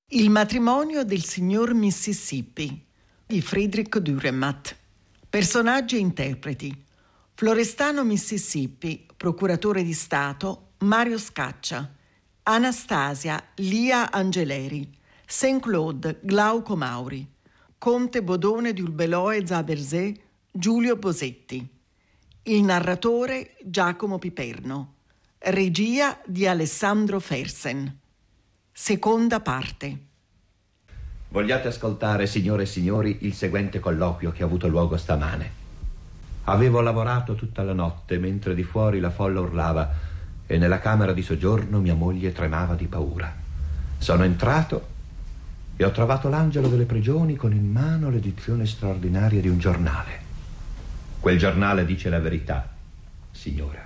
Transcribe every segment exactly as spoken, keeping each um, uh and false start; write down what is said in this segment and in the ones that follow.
Il matrimonio del signor Mississippi di Friedrich Dürrenmatt. Personaggi e interpreti: Florestano Mississippi, procuratore di Stato, Mario Scaccia; Anastasia, Lia Angeleri; Saint-Claude, Glauco Mauri; Conte Bodone di Ulbeloe Zabersè, Giulio Bosetti; il narratore, Giacomo Piperno; regia di Alessandro Fersen. Seconda parte. Vogliate ascoltare, signore e signori, il seguente colloquio che ha avuto luogo stamane. Avevo lavorato tutta la notte mentre di fuori la folla urlava e nella camera di soggiorno mia moglie tremava di paura. Sono entrato e ho trovato l'angelo delle prigioni con in mano l'edizione straordinaria di un giornale. Quel giornale dice la verità, signora.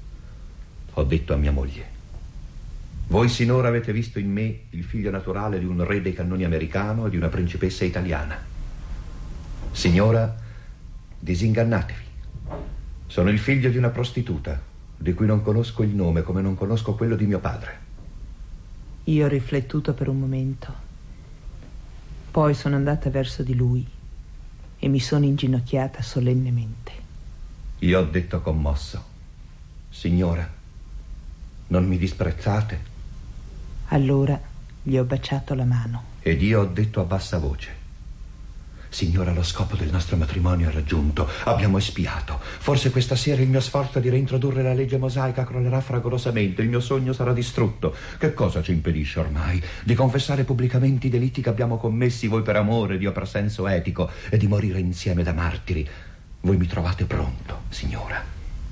Ho detto a mia moglie: voi sinora avete visto in me il figlio naturale di un re dei cannoni americano e di una principessa italiana. Signora, disingannatevi. Sono il figlio di una prostituta, di cui non conosco il nome come non conosco quello di mio padre. Io ho riflettuto per un momento. Poi sono andata verso di lui e mi sono inginocchiata solennemente. Io ho detto commosso: signora, non mi disprezzate? Allora gli ho baciato la mano. Ed io ho detto a bassa voce: signora, lo scopo del nostro matrimonio è raggiunto. Abbiamo espiato. Forse questa sera il mio sforzo di reintrodurre la legge mosaica crollerà fragorosamente. Il mio sogno sarà distrutto. Che cosa ci impedisce ormai di confessare pubblicamente i delitti che abbiamo commessi, voi per amore, Dio per senso etico, e di morire insieme da martiri? Voi mi trovate pronto, signora?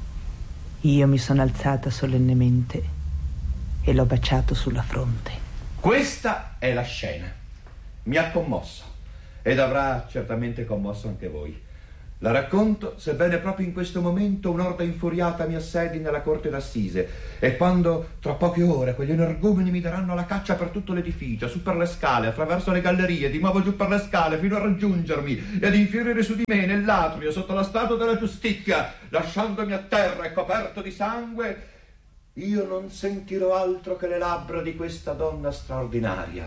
Io mi sono alzata solennemente e l'ho baciato sulla fronte. Questa è la scena. Mi ha commosso ed avrà certamente commosso anche voi. La racconto, sebbene proprio in questo momento un'orda infuriata mi assedi nella corte d'assise, e quando tra poche ore quegli energumeni mi daranno la caccia per tutto l'edificio, su per le scale, attraverso le gallerie, di nuovo giù per le scale, fino a raggiungermi ed infierire su di me nell'atrio sotto la statua della giustizia, lasciandomi a terra e coperto di sangue, io non sentirò altro che le labbra di questa donna straordinaria,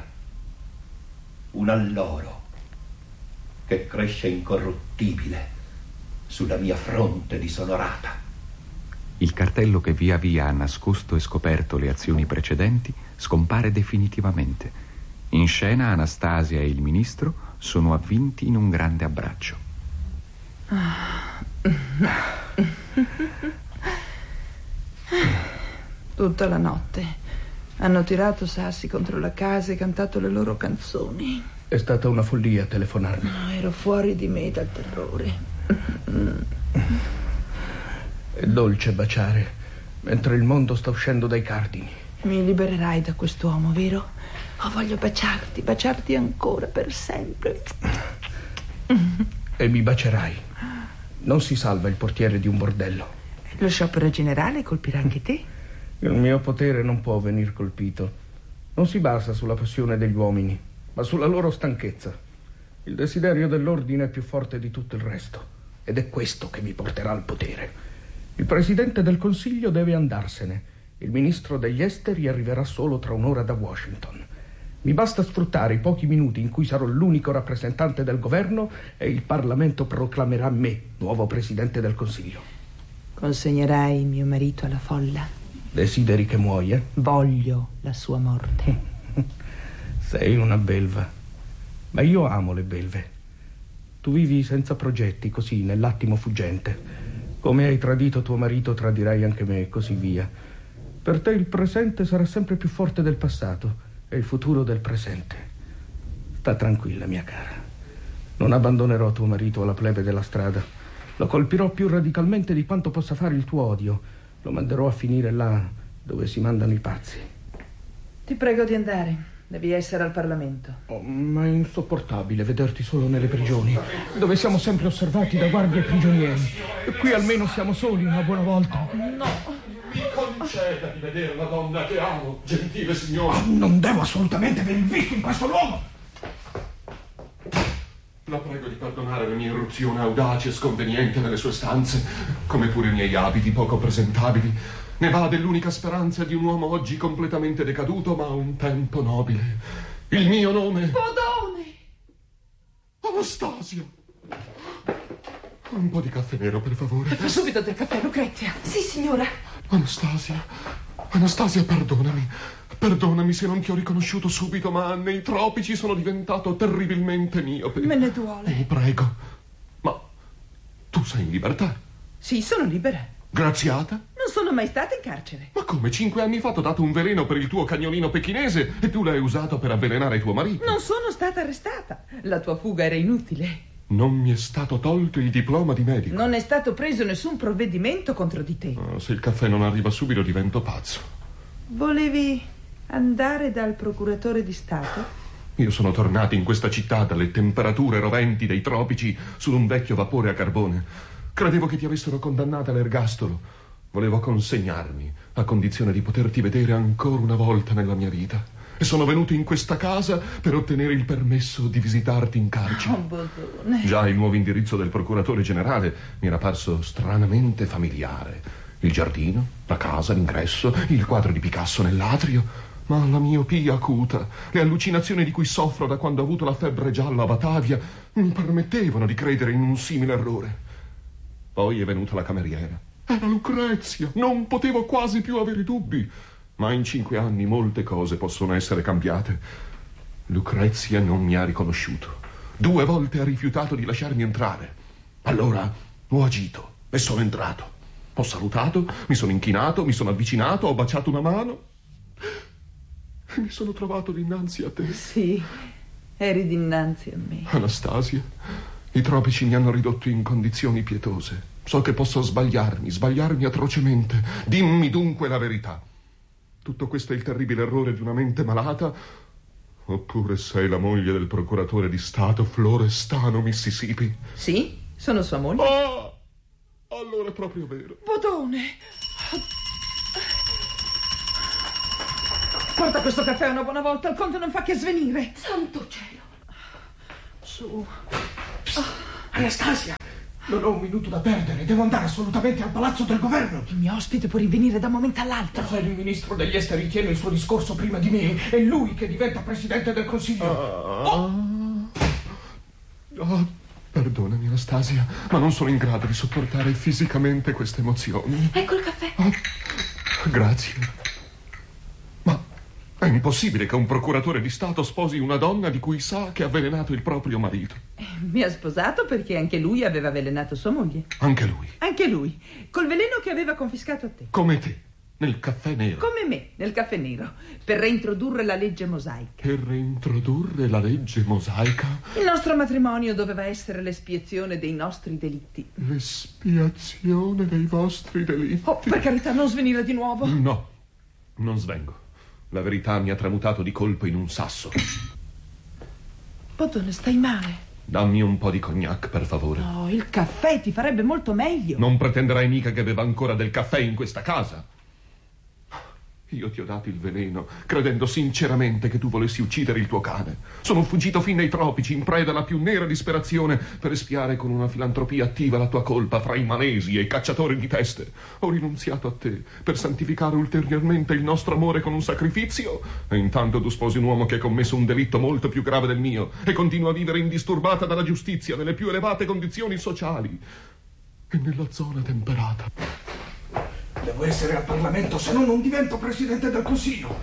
un alloro che cresce incorruttibile sulla mia fronte disonorata. Il cartello che via via ha nascosto e scoperto le azioni precedenti scompare definitivamente. In scena Anastasia e il ministro sono avvinti in un grande abbraccio. Tutta la notte hanno tirato sassi contro la casa e cantato le loro canzoni. È stata una follia telefonarmi. No, ero fuori di me dal terrore. È dolce baciare mentre il mondo sta uscendo dai cardini. Mi libererai da quest'uomo, vero? Oh, voglio baciarti, baciarti ancora per sempre. E mi bacerai. Non si salva il portiere di un bordello. Lo sciopero generale colpirà anche te? Il mio potere non può venir colpito. Non si basa sulla passione degli uomini, ma sulla loro stanchezza. Il desiderio dell'ordine è più forte di tutto il resto, ed è questo che mi porterà al potere. Il presidente del Consiglio deve andarsene. Il ministro degli esteri arriverà solo tra un'ora da Washington. Mi basta sfruttare i pochi minuti in cui sarò l'unico rappresentante del governo e il Parlamento proclamerà me nuovo presidente del Consiglio. Consegnerai mio marito alla folla? Desideri che muoia? Voglio la sua morte. Sei una belva, ma io amo le belve. Tu vivi senza progetti, così, nell'attimo fuggente. Come hai tradito tuo marito, tradirai anche me, e così via. Per te il presente sarà sempre più forte del passato e il futuro del presente. Sta tranquilla, mia cara. Non abbandonerò tuo marito alla plebe della strada. Lo colpirò più radicalmente di quanto possa fare il tuo odio. Lo manderò a finire là dove si mandano i pazzi. Ti prego di andare. Devi essere al Parlamento. Oh, ma è insopportabile vederti solo nelle prigioni, dove siamo sempre osservati da guardie e prigionieri. E qui almeno siamo soli una buona volta. No. Mi conceda di vedere la donna che amo, gentile signore. Oh, non devo assolutamente venir visto in questo luogo. La prego di perdonare la mia irruzione audace e sconveniente nelle sue stanze, come pure i miei abiti poco presentabili. Ne va dell'unica speranza di un uomo oggi completamente decaduto, ma a un tempo nobile. Il mio nome? Bodone! Anastasia! Un po' di caffè nero, per favore. Fa subito del caffè, Lucrezia. Sì, signora. Anastasia, Anastasia, perdonami. Perdonami se non ti ho riconosciuto subito, ma nei tropici sono diventato terribilmente miope. Me ne duole. Oh, prego. Ma tu sei in libertà? Sì, sono libera. Graziata? Non sono mai stata in carcere. Ma come? Cinque anni fa t'ho dato un veleno per il tuo cagnolino pechinese e tu l'hai usato per avvelenare tuo marito. Non sono stata arrestata. La tua fuga era inutile. Non mi è stato tolto il diploma di medico. Non è stato preso nessun provvedimento contro di te. Oh, se il caffè non arriva subito divento pazzo. Volevi andare dal procuratore di Stato? Io sono tornato in questa città dalle temperature roventi dei tropici su un vecchio vapore a carbone. Credevo che ti avessero condannata all'ergastolo. Volevo consegnarmi a condizione di poterti vedere ancora una volta nella mia vita. E sono venuto in questa casa per ottenere il permesso di visitarti in carcere. Oh, Bodone. Già il nuovo indirizzo del procuratore generale mi era parso stranamente familiare. Il giardino, la casa, l'ingresso, il quadro di Picasso nell'atrio. Ma la miopia acuta, le allucinazioni di cui soffro da quando ho avuto la febbre gialla a Batavia mi permettevano di credere in un simile errore. Poi è venuta la cameriera. Era Lucrezia, non potevo quasi più avere dubbi. Ma in cinque anni molte cose possono essere cambiate. Lucrezia non mi ha riconosciuto. Due volte ha rifiutato di lasciarmi entrare. Allora ho agito e sono entrato. Ho salutato, mi sono inchinato, mi sono avvicinato, ho baciato una mano e mi sono trovato dinanzi a te. Sì, eri dinanzi a me. Anastasia, i tropici mi hanno ridotto in condizioni pietose. So che posso sbagliarmi, sbagliarmi atrocemente. Dimmi dunque la verità. Tutto questo è il terribile errore di una mente malata? Oppure sei la moglie del procuratore di Stato Florestano, Mississippi? Sì, sono sua moglie. Ah! Allora è proprio vero. Bodone! Porta questo caffè una buona volta, il conte non fa che svenire. Santo cielo! Su. Psst, Anastasia! Non ho un minuto da perdere, devo andare assolutamente al palazzo del governo. Il mio ospite può rivenire da un momento all'altro. Se il ministro degli esteri tiene il suo discorso prima di me, è lui che diventa presidente del consiglio. Ah. Oh. Oh, perdonami, Anastasia, ma non sono in grado di sopportare fisicamente queste emozioni. Ecco il caffè. Oh, grazie. Ma è impossibile che un procuratore di Stato sposi una donna di cui sa che ha avvelenato il proprio marito. Mi ha sposato perché anche lui aveva avvelenato sua moglie. Anche lui? Anche lui, col veleno che aveva confiscato a te. Come te, nel caffè nero. Come me, nel caffè nero, per reintrodurre la legge mosaica. Per reintrodurre la legge mosaica? Il nostro matrimonio doveva essere l'espiazione dei nostri delitti. L'espiazione dei vostri delitti? Oh, per carità, non svenire di nuovo. No, non svengo. La verità mi ha tramutato di colpo in un sasso. Bodone, stai male? Dammi un po' di cognac, per favore. No, il caffè ti farebbe molto meglio. Non pretenderai mica che beva ancora del caffè in questa casa. Io ti ho dato il veleno, credendo sinceramente che tu volessi uccidere il tuo cane. Sono fuggito fin nei tropici, in preda alla più nera disperazione, per espiare con una filantropia attiva la tua colpa fra i malesi e i cacciatori di teste. Ho rinunziato a te per santificare ulteriormente il nostro amore con un sacrificio, e intanto tu sposi un uomo che ha commesso un delitto molto più grave del mio e continua a vivere indisturbata dalla giustizia nelle più elevate condizioni sociali e nella zona temperata. Devo essere al Parlamento, se no non divento presidente del Consiglio.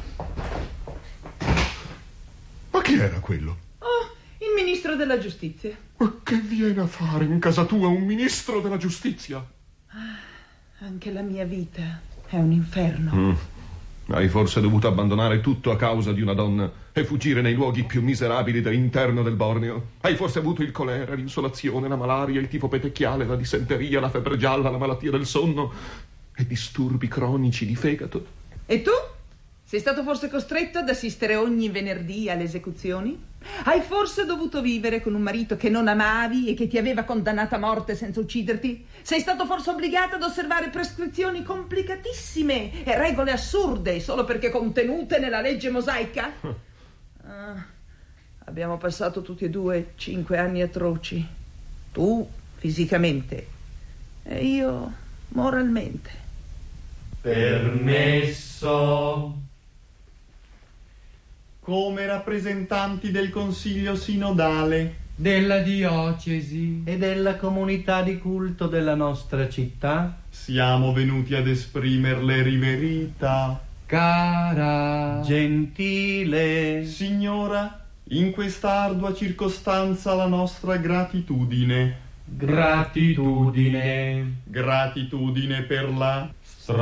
Ma chi era quello? Oh, il ministro della giustizia. Ma che viene a fare in casa tua un ministro della giustizia? Ah, anche la mia vita è un inferno. Mm. Hai forse dovuto abbandonare tutto a causa di una donna e fuggire nei luoghi più miserabili dell'interno del Borneo? Hai forse avuto il colera, l'insolazione, la malaria, il tifo petecchiale, la dissenteria, la febbre gialla, la malattia del sonno e disturbi cronici di fegato? E tu? Sei stato forse costretto ad assistere ogni venerdì alle esecuzioni? Hai forse dovuto vivere con un marito che non amavi e che ti aveva condannato a morte senza ucciderti? Sei stato forse obbligato ad osservare prescrizioni complicatissime e regole assurde solo perché contenute nella legge mosaica? Ah, abbiamo passato tutti e due cinque anni atroci. Tu fisicamente e io moralmente. Permesso. come rappresentanti del Consiglio Sinodale, della diocesi e della comunità di culto della nostra città, siamo venuti ad esprimerle riverita, cara, gentile signora, in questa ardua circostanza la nostra gratitudine. gratitudine Gratitudine per la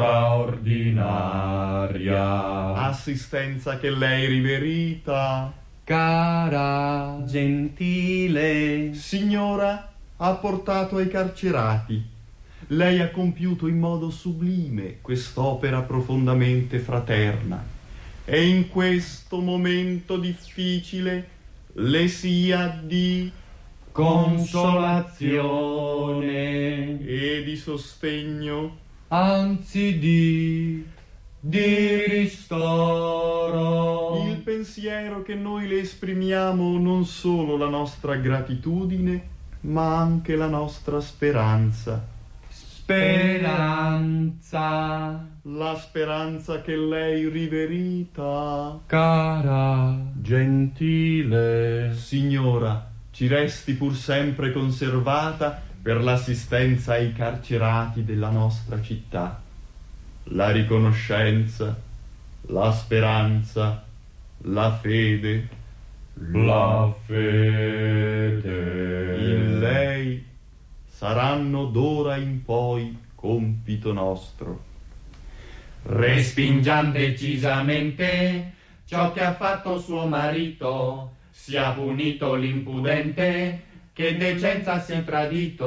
straordinaria assistenza che lei riverita, cara, gentile signora, ha portato ai carcerati. Lei ha compiuto in modo sublime quest'opera profondamente fraterna e in questo momento difficile le sia di consolazione e di sostegno, anzi di di ristoro. il pensiero che noi le esprimiamo non solo la nostra gratitudine, ma anche la nostra speranza. Speranza, La speranza che lei riverita, cara, gentile signora, ci resti pur sempre conservata per l'assistenza ai carcerati della nostra città. La riconoscenza, la speranza, la fede, la fede in lei saranno d'ora in poi compito nostro. respingiam decisamente ciò che ha fatto suo marito, sia punito l'impudente che decenza si è tradito.